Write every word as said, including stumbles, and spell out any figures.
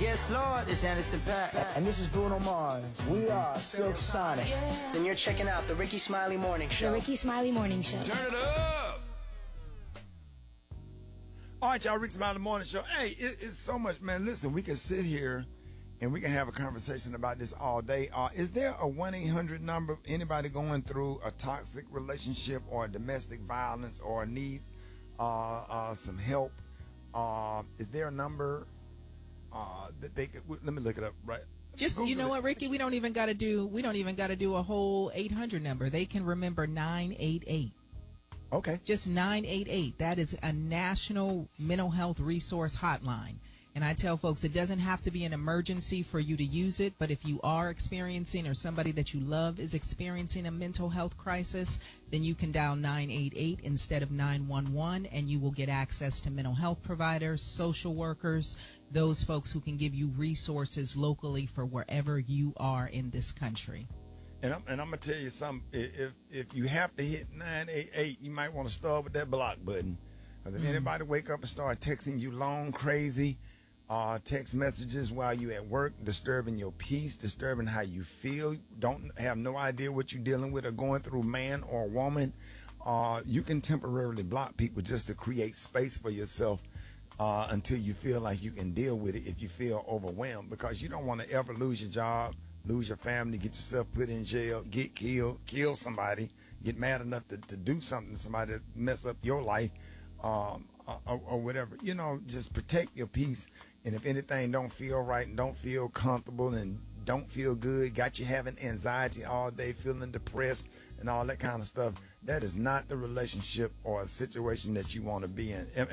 Yes, Lord, it's Anderson .Paak. And this is Bruno Mars. We are Silk Sonic. Yeah. Then you're checking out the Ricky Smiley Morning Show. The Ricky Smiley Morning Show. Turn it up! All right, y'all, Ricky Smiley Morning Show. Hey, it, it's so much, man. Listen, we can sit here and we can have a conversation about this all day. Uh, is there a one eight hundred number, anybody going through a toxic relationship or domestic violence or needs uh, uh, some help? Uh, is there a number uh, that they could, let me look it up right. Just, Google you know it. What, Ricky, we don't even got to do, we don't even got to do a whole eight hundred number. They can remember nine eight eight. Okay. Just nine eight eight. That is a national mental health resource hotline. And I tell folks it doesn't have to be an emergency for you to use it, but if you are experiencing or somebody that you love is experiencing a mental health crisis, then you can dial nine eight eight instead of nine one one, and you will get access to mental health providers, social workers, those folks who can give you resources locally for wherever you are in this country. And I'm, and I'm going to tell you something. If if you have to hit nine eight eight, you might want to start with that block button. Because if mm-hmm. anybody wake up and start texting you long, crazy uh, text messages while you at work, disturbing your peace, disturbing how you feel, don't have no idea what you're dealing with or going through, man or woman, uh, you can temporarily block people just to create space for yourself uh, until you feel like you can deal with it if you feel overwhelmed. Because you don't want to ever lose your job, lose your family, get yourself put in jail, get killed, kill somebody, get mad enough to, to do something to somebody to mess up your life, um, or, or whatever. You know, just protect your peace. And if anything don't feel right and don't feel comfortable and don't feel good, got you having anxiety all day, feeling depressed and all that kind of stuff, that is not the relationship or a situation that you want to be in.